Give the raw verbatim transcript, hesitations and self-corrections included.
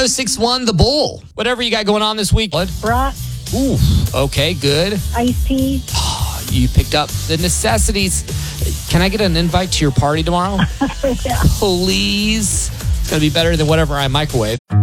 oh six one, The Bull. Whatever you got going on this week. What? Brat, Ooh, okay, good. iced tea. You picked up the necessities. Can I get an invite to your party tomorrow? Yeah. Please. It's going to be better than whatever I microwave.